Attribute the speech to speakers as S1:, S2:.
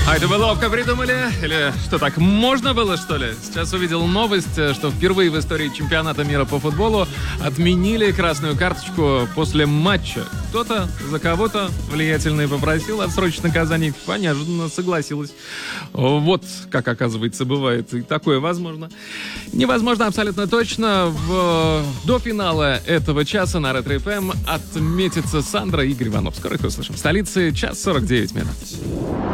S1: А это вы ловко придумали? Или что, так можно было, что ли? Сейчас увидел новость, что впервые в истории чемпионата мира по футболу отменили красную карточку после матча. Кто-то за кого-то влиятельный попросил отсрочить наказание, неожиданно согласилась. Вот как, оказывается, бывает. И такое возможно. Невозможно абсолютно точно. До финала этого часа на Ретро ФМ отметится Сандра и Игорь Иванов. Скоро их услышим. В столице 1:49.